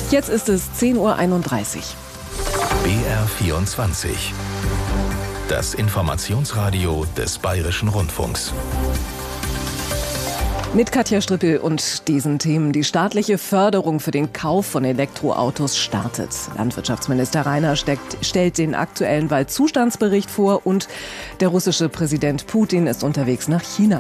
Jetzt ist es 10:31 Uhr. BR24. Das Informationsradio des Bayerischen Rundfunks. Mit Katja Strippel und diesen Themen. Die staatliche Förderung für den Kauf von Elektroautos startet. Landwirtschaftsminister Rainer stellt den aktuellen Waldzustandsbericht vor und der russische Präsident Putin ist unterwegs nach China.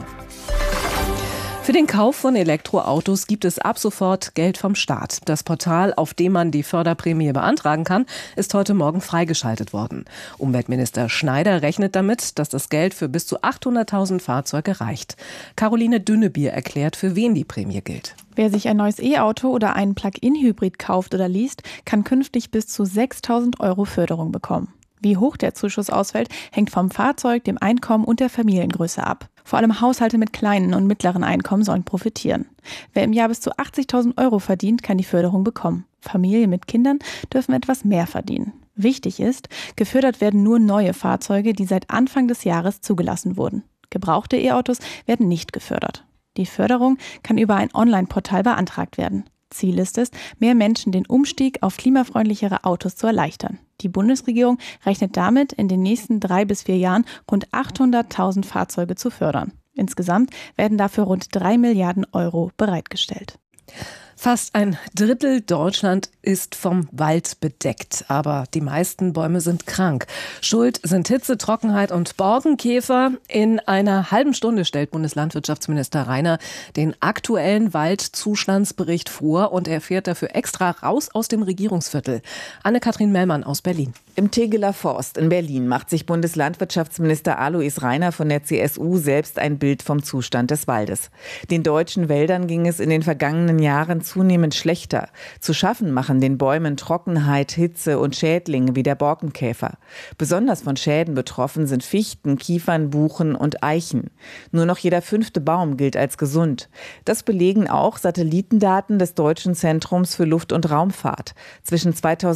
Für den Kauf von Elektroautos gibt es ab sofort Geld vom Staat. Das Portal, auf dem man die Förderprämie beantragen kann, ist heute Morgen freigeschaltet worden. Umweltminister Schneider rechnet damit, dass das Geld für bis zu 800.000 Fahrzeuge reicht. Caroline Dünnebier erklärt, für wen die Prämie gilt. Wer sich ein neues E-Auto oder einen Plug-in-Hybrid kauft oder least, kann künftig bis zu 6.000 € Förderung bekommen. Wie hoch der Zuschuss ausfällt, hängt vom Fahrzeug, dem Einkommen und der Familiengröße ab. Vor allem Haushalte mit kleinen und mittleren Einkommen sollen profitieren. Wer im Jahr bis zu 80.000 € verdient, kann die Förderung bekommen. Familien mit Kindern dürfen etwas mehr verdienen. Wichtig ist, gefördert werden nur neue Fahrzeuge, die seit Anfang des Jahres zugelassen wurden. Gebrauchte E-Autos werden nicht gefördert. Die Förderung kann über ein Online-Portal beantragt werden. Ziel ist es, mehr Menschen den Umstieg auf klimafreundlichere Autos zu erleichtern. Die Bundesregierung rechnet damit, in den nächsten 3 bis 4 Jahren rund 800.000 Fahrzeuge zu fördern. Insgesamt werden dafür rund 3 Milliarden € bereitgestellt. Fast ein Drittel Deutschland ist vom Wald bedeckt, aber die meisten Bäume sind krank. Schuld sind Hitze, Trockenheit und Borkenkäfer. In einer halben Stunde stellt Bundeslandwirtschaftsminister Rainer den aktuellen Waldzustandsbericht vor und er fährt dafür extra raus aus dem Regierungsviertel. Anne-Kathrin Mellmann aus Berlin. Im Tegeler Forst in Berlin macht sich Bundeslandwirtschaftsminister Alois Rainer von der CSU selbst ein Bild vom Zustand des Waldes. Den deutschen Wäldern ging es in den vergangenen Jahren zunehmend schlechter. Zu schaffen machen den Bäumen Trockenheit, Hitze und Schädlinge wie der Borkenkäfer. Besonders von Schäden betroffen sind Fichten, Kiefern, Buchen und Eichen. Nur noch jeder 5. Baum gilt als gesund. Das belegen auch Satellitendaten des Deutschen Zentrums für Luft- und Raumfahrt. Zwischen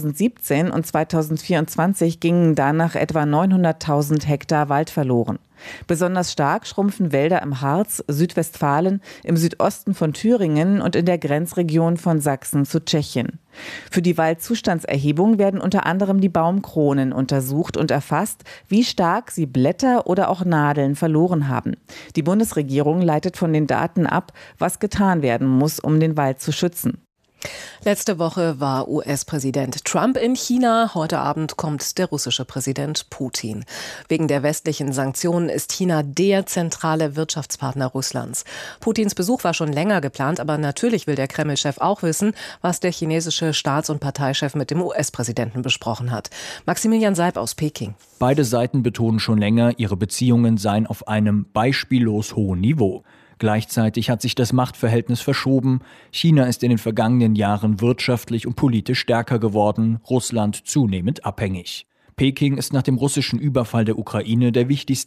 2017 und 2024 gingen danach etwa 900.000 Hektar Wald verloren. Besonders stark schrumpfen Wälder im Harz, Südwestfalen, im Südosten von Thüringen und in der Grenzregion von Sachsen zu Tschechien. Für die Waldzustandserhebung werden unter anderem die Baumkronen untersucht und erfasst, wie stark sie Blätter oder auch Nadeln verloren haben. Die Bundesregierung leitet von den Daten ab, was getan werden muss, um den Wald zu schützen. Letzte Woche war US-Präsident Trump in China. Heute Abend kommt der russische Präsident Putin. Wegen der westlichen Sanktionen ist China der zentrale Wirtschaftspartner Russlands. Putins Besuch war schon länger geplant, aber natürlich will der Kreml-Chef auch wissen, was der chinesische Staats- und Parteichef mit dem US-Präsidenten besprochen hat. Maximilian Seib aus Peking. Beide Seiten betonen schon länger, ihre Beziehungen seien auf einem beispiellos hohen Niveau. Gleichzeitig hat sich das Machtverhältnis verschoben. China ist in den vergangenen Jahren wirtschaftlich und politisch stärker geworden, Russland zunehmend abhängig. Peking ist nach dem russischen Überfall der Ukraine der wichtigste